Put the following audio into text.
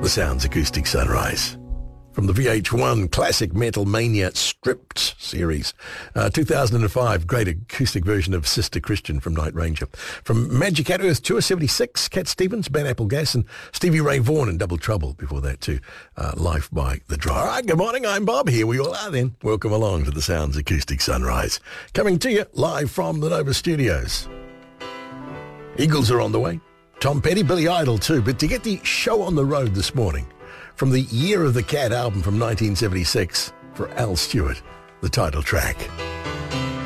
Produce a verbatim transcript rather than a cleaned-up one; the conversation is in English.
The Sounds Acoustic Sunrise. From the V H one Classic Metal Mania Stripped series. Uh, two thousand five, great acoustic version of Sister Christian from Night Ranger. From Magic at Earth Tour seventy-six, Cat Stevens, Bad Apple Gas, and Stevie Ray Vaughan and Double Trouble before that too. Uh, Life by The Dry. All right, good morning, I'm Bob. Here we all are then. Welcome along to The Sounds Acoustic Sunrise. Coming to you live from the Nova Studios. Eagles are on the way. Tom Petty, Billy Idol too. But to get the show on the road this morning, from the Year of the Cat album from nineteen seventy-six, for Al Stewart, the title track.